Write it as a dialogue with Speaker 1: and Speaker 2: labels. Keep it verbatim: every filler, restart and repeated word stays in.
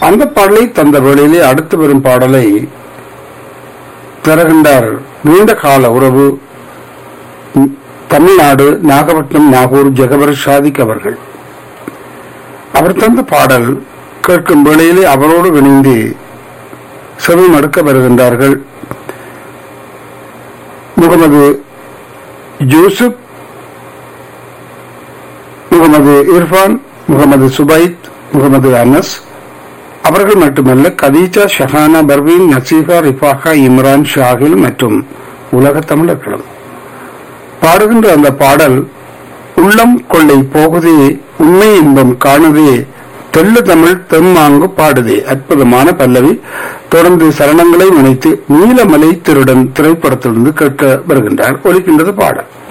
Speaker 1: அந்த பாடலை தந்த வேளையிலே அடுத்து வரும் பாடலை தருகின்றார். நீண்ட கால உறவு தமிழ்நாடு நாகப்பட்டினம் நாகூர் ஜெகவர் ஷாதிக் அவர்கள். அவர் தந்த பாடல் கேட்கும் வேளையிலே அவரோடு இணைந்து செவி மடுக்க வருகின்றார்கள் முகமது யூசுப், முகமது இர்ஃபான், முகமது சுபைத், முகமது அனஸ் அவர்கள் மட்டுமல்ல, கதீஜா, ஷஹானா, பர்வீன், நசீஃபா, ரிஃபாகா, இம்ரான், ஷாகில் மற்றும் உலக தமிழர்களும் பாடுகின்ற அந்த பாடல் உள்ளம் கொள்ளை போகுதே, உண்மை இன்பம் காணுதே, தெல்ல தமிழ் தெம்மாங்கு பாடுதே. அற்புதமான பல்லவி. தொடர்ந்து சரணங்களை நினைத்து நீலமலை திருடன் திரைப்படத்திலிருந்து கேட்க வருகின்றார். ஒலிக்கின்றது பாடல்.